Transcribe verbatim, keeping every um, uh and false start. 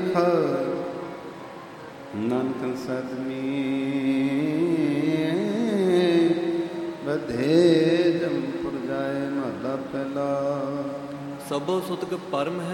ਲੇਖਾ ਨਾਨਕ ਸਦਮੀ ਬਧੇ ਜੰਪੁਰ ਜਾਏ ਮਹਲਾ ਪਹਿਲਾ। ਸਭੋ ਸੁਤਕ ਪਰਮ ਹੈ